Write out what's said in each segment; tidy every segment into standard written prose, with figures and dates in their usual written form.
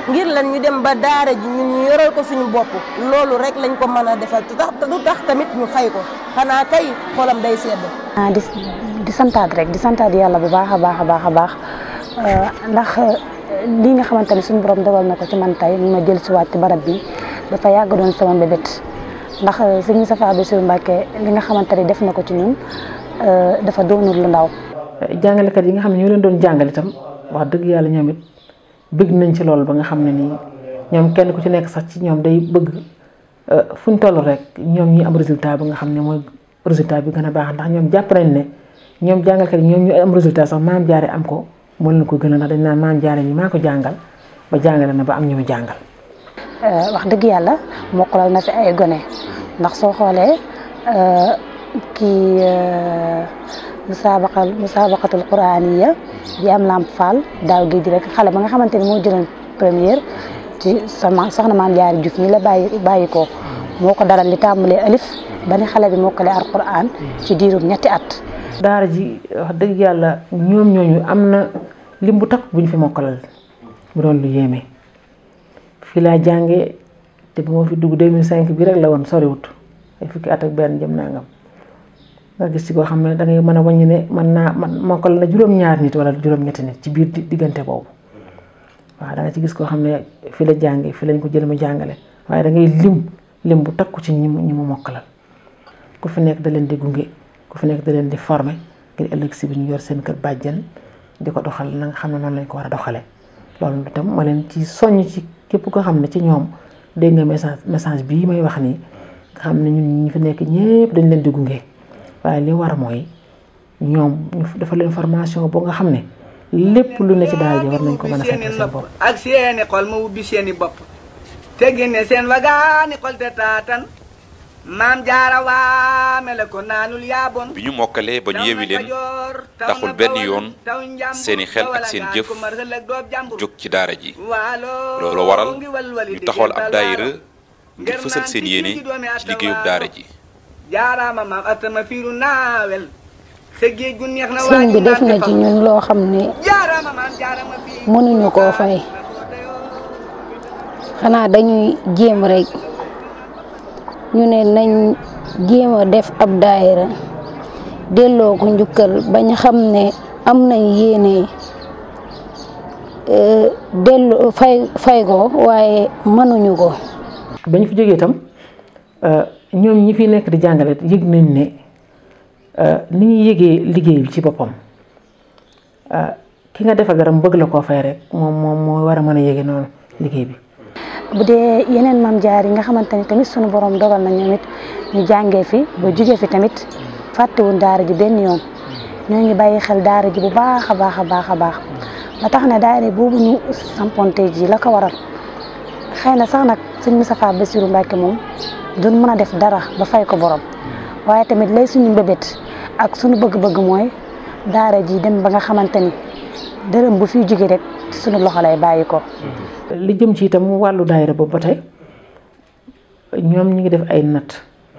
ngir lan ñu dem ba daara ji ñun ñu yoral ko suñu bopp loolu rek lañ ko mën a defal te du tax tamit ñu fay ko xanaa kay xolam day sedd. di santaat rek di santaat yàlla bu baax a baax a baax a baax ndax lii nga xamante ne suñu borom dogal na ko ci man tey ma jël si waat ci barab bi dafa yàgg doon sama mbébét ndax sëñ Moustapha Bassirou Mbacké li nga xamante ne def na ko ci ñun dafa doonul lu ndaw. jàngalekat yi nga xam ne ñoo leen doon jàngale itam wax dëgg yàlla ñoom it bëgg nañ ci loolu ba nga xam ne nii ñoom kenn ku ci nekk sax ci ñoom day bëgg fu ñu toll rek ñoom ñi am résultat ba nga xam ne mooy résultat bi gën a baax ndax ñoom jàpp nañ ne ñoom jàngalkat yi ñoom ñu am résultat sax maam jaare am ko moo leen ko gën a ndax dañ naan maam jaare ñi maa ko jàngal ba jàngale na ba am ñu mu jàngal. wax dëgg yàlla mokkalal na fi ay gone ndax soo xoolee kii musabaqatul quraaniya bi am Lamp Fall daaw géej rek xale ba nga xamante ni moo jëloon première ci sama soxna maam Jaara Juuf mi la bàyyi ko moo ko daral li tàmbalee alif ba ni xale bi mokkale alquran ci diirum ñetti at. daara ji wax dëgg yàlla ñoom ñooñu am na lim bu takk buñ fi mokkalal bu doon lu yéeme fii laa jàngee te bu ma fi dugg 2005 bi rek la woon soriwut ay fukki at ak benn jëm nangam nga gis ci koo xam ne da ngay mën a wàññi ne man mokkal na juróom-ñaar nit wala juróom-ñetti nit ci biir diggante boobu waaw da nga ci gis koo xam ne fi la jàngee fi lañ ko jël mu jàngale waaye da ngay lim bu takku ci ñi mu mokkalal ku fi nekk da leen di gunge ku fi nekk da leen di former ngir ëllëg si bi ñu yor seen kër bàjjen di ko doxal na nga xam ne noonu lañ ko war a doxalee loolu itam ma leen ci soññ ci képp koo xam ne ci ñoom dégg nga message bii may wax nii nga xam ne ñun ñi fi nekk ñëpp dañ leen di gunge waaye li war mooy ñoom ñu dafa leen formation boo nga xam ne lépp lu ne ci daara ji war nañ ko mën a fekk seen bopp ak seeni xol ma ubbi seeni bopp te génne seen wagaani xol te taatan maam jaara waamele ko naanul yaabon bi ñu mokkalee ba ñu yewi leen taxul benn yoon seeni xel ak seen jëf jóg ci daara ji loolu waral ñu taxawal ab daayira ngir fësal seen yéene ci liggéeyub daara ji jaaraama maam atama fiiru naawel sa géej gu neex na sëñ bi def na ci ñun loo xam ne mënuñu koo fay xanaa dañuy jéem rek ñu ne nañ jéem a def ab daayira delloo ko njukkal bañ xam ne am nañ yéene delloo fay ko waaye mënuñu ko. bañ fi jógee itam ñoom ñi fi nekk di jàngale yëg nañ ne ni ñuy yëgee liggéey bi ci boppam ki nga defa garam bëgg la koo fay rek moom moo war a mën a yëge noonu liggéey bi. bu dee yeneen maam jaar yi nga xamante ni tamit sunu borom dogal na ñoom it ñu jàngee fi ba jugee fi tamit fàttewuñ daara ji benn yoon ñoo ngi bàyyi xel daara ji bu baax a baax a baax a baax ba tax na daara boobu ñu samponte ji la ko waral xëy na sax nag sëñ Moustapha Bassirou Mbacké moom duñ mën a def dara ba fay ko borom waaye tamit lay suñu mbébét ak suñu bëgg-bëgg mooy daara ji dem ba nga xamante ni dërëm bu fiy jóge rek suñu loxo lay bàyyi ko. li jëm ci itam wàllu daayira boobu ba tey ñoom ñi ngi def ay natt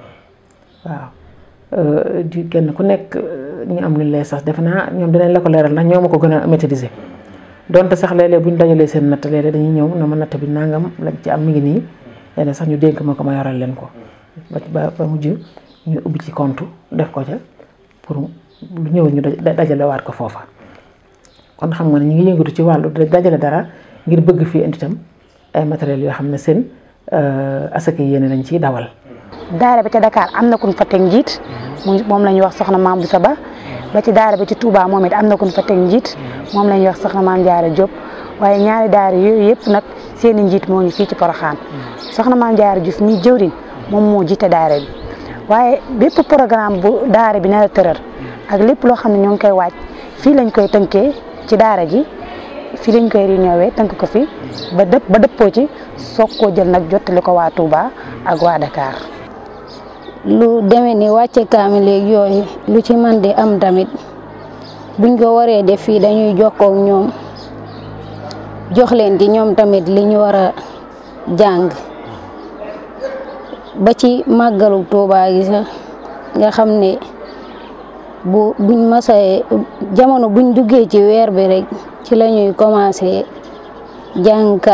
waaw di kenn ku nekk ñu am lu lay sax defe naa ñoom dinañ la ko leeral ndax ñoo ma ko gën a maîtriser donte sax léeg-léeg bu ñu dajalee seen natt léeg-léeg dañuy ñëw na ma natt bi nangam lañ ci am mi ngi nii léeg sax ñu dénk ma ko ma yoral leen ko ba mujj ñu ubbi ci compte def ko ca pour lu ñëw ñu dajalewaat ko foofa kon xam nga ne ñu ngi yëngatu ci wàllu dajale dara ngir bëgg fii indi itam ay matériels yoo xam ne seen asaka yéene lañ ciy dawal. daara bi ca Dakar am na ku ñu fa teg njiit moom la ñuy wax soxna Maam Boussa Ba ci daara bi ci Touba moom it am na ku ñu fa teg njiit moom la ñuy wax soxna Maam Jaara Diop waaye ñaari daara yooyu yëpp nag seen i njiit moo ngi fii ci Porokhane soxna Maam Jaara Diouf mi jëwriñ moom moo jiite daara bi waaye bépp programme bu daara bi na la tëral ak lépp loo xam ne ñoo ngi koy waaj fii lañ koy tënkee ci daara ji fii lañ koy réunion tënk ko fi ba dëppoo ci soog koo jël nag jottali ko waa Touba ak waa Dakar. lu demee ni wàcce kaamil léegi yooyu lu ci man di am tamit buñ ko waree def fii dañuy jokkoo ak ñoom jox leen ci ñoom tamit li ñu war a jàng ba ci màggalu Touba gi sax nga xam ne buñ masee jamono buñ duggee ci weer bi rek ci la ñuy commencé jàng